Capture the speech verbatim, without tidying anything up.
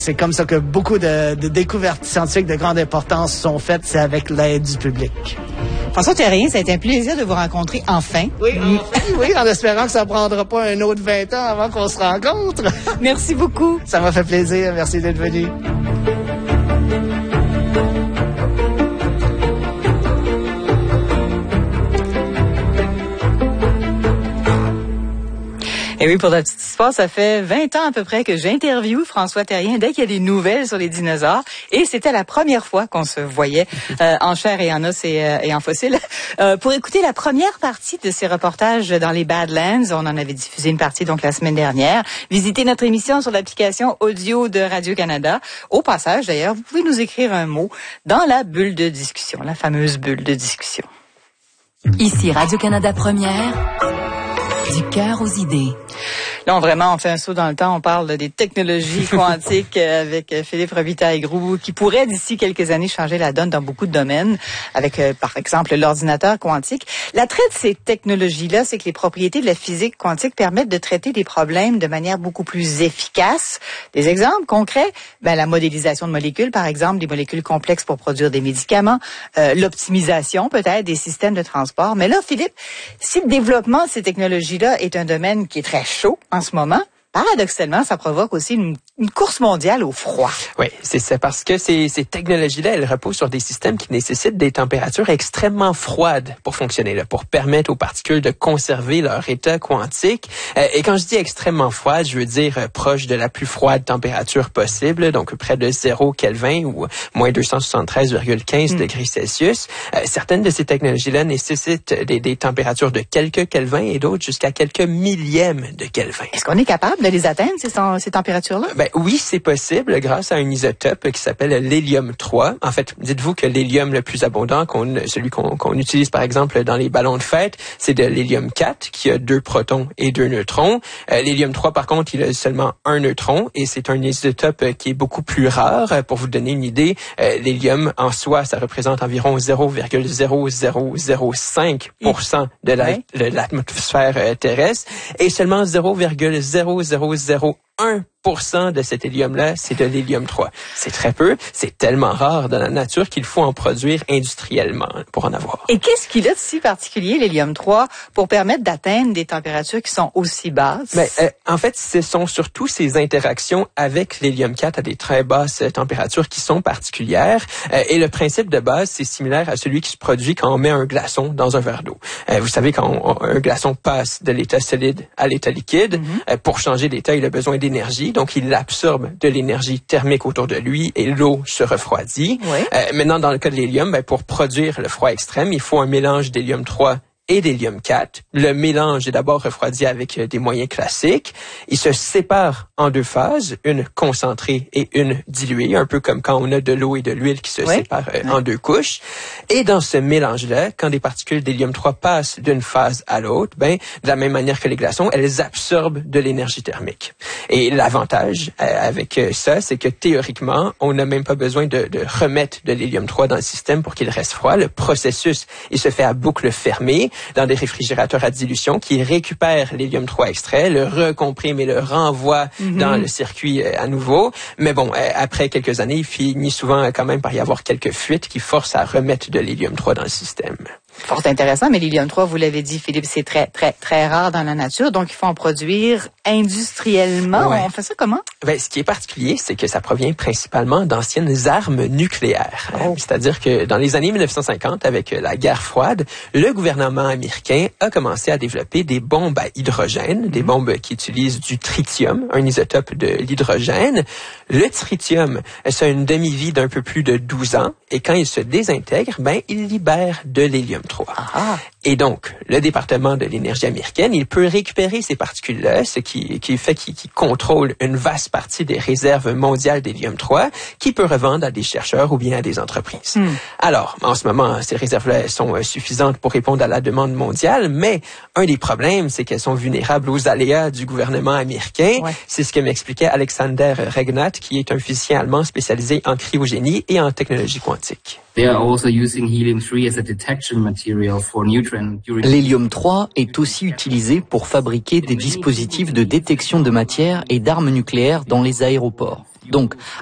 C'est comme ça que beaucoup de, de découvertes scientifiques de grande importance sont faites, c'est avec l'aide du public. François Thérien, ça a été un plaisir de vous rencontrer enfin. Oui, enfin, oui, en espérant que ça ne prendra pas un autre vingt ans avant qu'on se rencontre. Merci beaucoup. Ça m'a fait plaisir. Merci d'être venu. Et oui, pour la petite histoire, ça fait vingt ans à peu près que j'interviewe François Thérien dès qu'il y a des nouvelles sur les dinosaures. Et c'était la première fois qu'on se voyait euh, en chair et en os et, euh, et en fossile. Euh, pour écouter la première partie de ces reportages dans les Badlands, on en avait diffusé une partie donc la semaine dernière. Visitez notre émission sur l'application audio de Radio-Canada. Au passage, d'ailleurs, vous pouvez nous écrire un mot dans la bulle de discussion, la fameuse bulle de discussion. Ici Radio-Canada Première. Du cœur aux idées. Là, on vraiment, on fait un saut dans le temps. On parle des technologies quantiques avec Philippe Robitaille-Groux, qui pourrait d'ici quelques années changer la donne dans beaucoup de domaines, avec, euh, par exemple, l'ordinateur quantique. L'attrait de ces technologies-là, c'est que les propriétés de la physique quantique permettent de traiter des problèmes de manière beaucoup plus efficace. Des exemples concrets, ben, la modélisation de molécules, par exemple, des molécules complexes pour produire des médicaments, euh, l'optimisation peut-être des systèmes de transport. Mais là, Philippe, si le développement de ces technologies-là est un domaine qui est très chaud en ce moment, paradoxalement, ça provoque aussi une, une course mondiale au froid. Oui, c'est ça, parce que ces, ces technologies-là, elles reposent sur des systèmes qui nécessitent des températures extrêmement froides pour fonctionner, là, pour permettre aux particules de conserver leur état quantique. Euh, et quand je dis extrêmement froide, je veux dire euh, proche de la plus froide température possible, donc près de zéro Kelvin ou moins deux cent soixante-treize virgule quinze mmh. degrés Celsius. Euh, certaines de ces technologies-là nécessitent des, des températures de quelques Kelvin et d'autres jusqu'à quelques millièmes de Kelvin. Est-ce qu'on est capable de les atteindre, ces, ces températures-là? Ben oui, c'est possible grâce à un isotope qui s'appelle l'hélium trois. En fait, dites-vous que l'hélium le plus abondant, qu'on, celui qu'on, qu'on utilise par exemple dans les ballons de fête, c'est de l'hélium quatre qui a deux protons et deux neutrons. Euh, l'hélium trois, par contre, il a seulement un neutron et c'est un isotope qui est beaucoup plus rare. Pour vous donner une idée, euh, l'hélium en soi, ça représente environ zéro virgule zéro zéro zéro cinq pour cent de, la, oui. de l'atmosphère euh, terrestre et seulement zéro virgule zéro zéro zéro un pour cent de cet hélium-là, c'est de l'hélium trois. C'est très peu, c'est tellement rare dans la nature qu'il faut en produire industriellement pour en avoir. Et qu'est-ce qu'il a de si particulier, l'hélium trois, pour permettre d'atteindre des températures qui sont aussi basses? Ben, euh, en fait, ce sont surtout ces interactions avec l'hélium quatre à des très basses températures qui sont particulières. Euh, et le principe de base, c'est similaire à celui qui se produit quand on met un glaçon dans un verre d'eau. Euh, vous savez, quand on, un glaçon passe de l'état solide à l'état liquide, mm-hmm. euh, pour changer d'état, il a besoin d'énergie. Donc, il absorbe de l'énergie thermique autour de lui et l'eau se refroidit. Oui. Euh, maintenant, dans le cas de l'hélium, ben, pour produire le froid extrême, il faut un mélange d'hélium trois et d'hélium quatre. Le mélange est d'abord refroidi avec des moyens classiques. Il se sépare en deux phases, une concentrée et une diluée, un peu comme quand on a de l'eau et de l'huile qui se oui. séparent oui. en deux couches. Et dans ce mélange-là, quand des particules d'hélium trois passent d'une phase à l'autre, ben, de la même manière que les glaçons, elles absorbent de l'énergie thermique. Et l'avantage euh, avec ça, c'est que théoriquement, on n'a même pas besoin de, de remettre de l'hélium trois dans le système pour qu'il reste froid. Le processus, il se fait à boucle fermée dans des réfrigérateurs à dilution qui récupèrent l'hélium trois extrait, le recomprime et le renvoie mm-hmm. dans le circuit euh, à nouveau. Mais bon, euh, après quelques années, il finit souvent euh, quand même par y avoir quelques fuites qui forcent à remettre de l'hélium trois dans le système. Fort intéressant, mais l'hélium trois, vous l'avez dit, Philippe, c'est très, très, très rare dans la nature, donc il faut en produire industriellement. Ouais. On fait ça comment? Ben, ce qui est particulier, c'est que ça provient principalement d'anciennes armes nucléaires. Oh. C'est-à-dire que dans les années mille neuf cent cinquante, avec la guerre froide, le gouvernement américain a commencé à développer des bombes à hydrogène, mm-hmm. des bombes qui utilisent du tritium, un isotope de l'hydrogène. Le tritium, ça a une demi-vie d'un peu plus de douze ans, et quand il se désintègre, ben, il libère de l'hélium trois. Ah. Et donc, le département de l'énergie américaine, il peut récupérer ces particules-là, ce qui, qui fait qu'il, qu'il contrôle une vaste partie des réserves mondiales d'hélium trois, qu'il peut revendre à des chercheurs ou bien à des entreprises. Mm. Alors, en ce moment, ces réserves-là sont euh, suffisantes pour répondre à la demande mondiale, mais un des problèmes, c'est qu'elles sont vulnérables aux aléas du gouvernement américain. Ouais. C'est ce que m'expliquait Alexander Regnat, qui est un physicien allemand spécialisé en cryogénie et en technologie quantique. L'hélium trois est aussi utilisé pour fabriquer des dispositifs de détection de matière et d'armes nucléaires dans les aéroports. Donc,